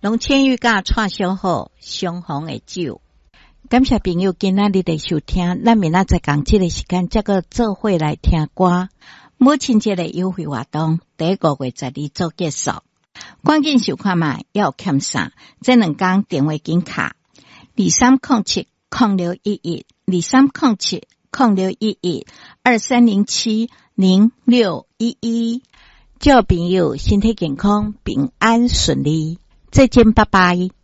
用千玉甲串烧好相逢的酒。感谢朋友今仔日的收听，咱明仔载讲这个时间再个做伙来听歌。母亲节的优惠活动第5月12做结束，赶紧收看嘛，要欠啥？这2天电话金卡2307-06112307-0611，祝朋友身体健康，平安顺利。再见，拜拜。